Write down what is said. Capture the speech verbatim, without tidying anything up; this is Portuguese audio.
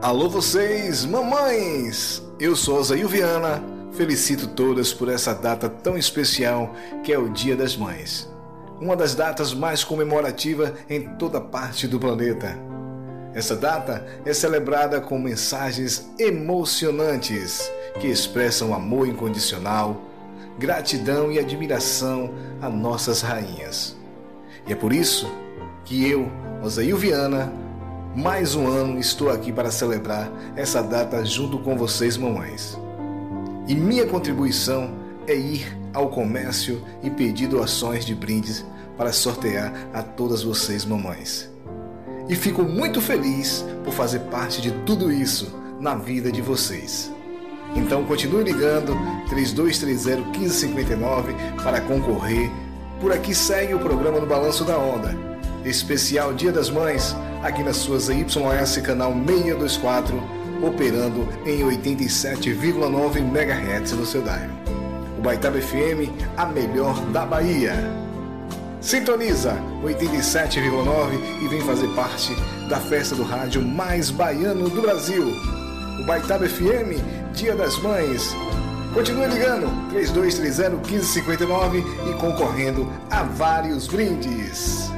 Alô vocês, mamães! Eu sou Osail Viana, felicito todas por essa data tão especial que é o Dia das Mães. Uma das datas mais comemorativas em toda parte do planeta. Essa data é celebrada com mensagens emocionantes que expressam amor incondicional, gratidão e admiração a nossas rainhas. E é por isso que eu, Osail Viana, mais um ano estou aqui para celebrar essa data junto com vocês, mamães. E minha contribuição é ir ao comércio e pedir doações de brindes para sortear a todas vocês, mamães. E fico muito feliz por fazer parte de tudo isso na vida de vocês. Então continue ligando três dois três zero, um cinco cinco nove para concorrer. Por aqui segue o programa no Balanço da Onda, especial Dia das Mães, aqui na sua Z Y S canal seiscentos e vinte e quatro, operando em oitenta e sete vírgula nove megahertz no seu dial. O Baitaba F M, a melhor da Bahia. Sintoniza oitenta e sete vírgula nove e vem fazer parte da festa do rádio mais baiano do Brasil. O Baitaba F M, Dia das Mães. Continue ligando três dois três zero, um cinco cinco nove e concorrendo a vários brindes.